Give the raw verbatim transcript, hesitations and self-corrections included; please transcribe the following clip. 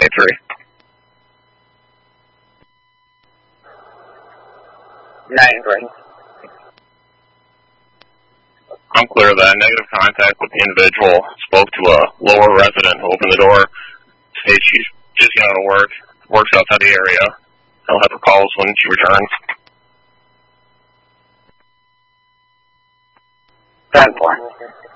three. nine three. I'm clear of that. Negative contact with the individual. Spoke to a lower resident who opened the door. States she's just getting out of work. Works outside the area. I'll have her calls when she returns. ten four.